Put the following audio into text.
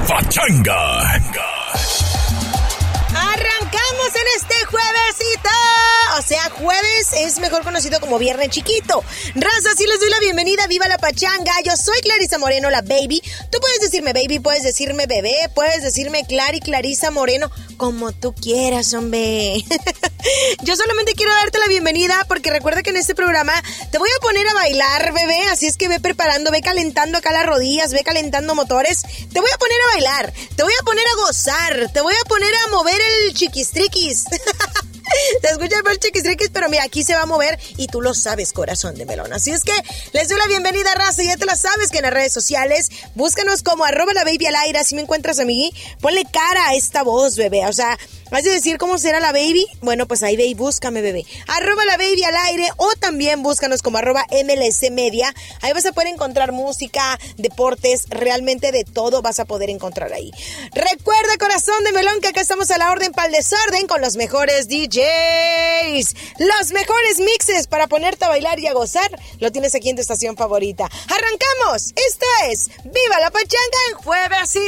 Pachanga. Arrancamos en este juevesito. O sea, jueves es mejor conocido como viernes chiquito. Raza, sí les doy la bienvenida. ¡Viva la pachanga! Yo soy Clarisa Moreno, la baby. Tú puedes decirme baby, puedes decirme bebé, puedes decirme Clarisa Moreno, como tú quieras, hombre. Yo solamente quiero darte la bienvenida porque recuerda que en este programa te voy a poner a bailar, bebé. Así es que ve preparando, ve calentando acá las rodillas, ve calentando motores. Te voy a poner a bailar, te voy a poner a gozar, te voy a poner a mover el chiquistriquis. Te escucha el chiquistriquis, pero mira, aquí se va a mover y tú lo sabes, corazón de melón. Así es que les doy la bienvenida, raza. Ya te la sabes que en las redes sociales búscanos como @lababyalaire. Así me encuentras a mí. Ponle cara a esta voz, bebé. O sea, ¿vas a decir cómo será la baby? Bueno, pues ahí ve y búscame, bebé. @lababyalaire, o también búscanos como @MLSmedia. Ahí vas a poder encontrar música, deportes, realmente de todo vas a poder encontrar ahí. Recuerda, corazón de melón, que acá estamos a la orden para el desorden con los mejores DJs. Los mejores mixes para ponerte a bailar y a gozar. Lo tienes aquí en tu estación favorita. ¡Arrancamos! Esto es Viva la Pachanga en jueves.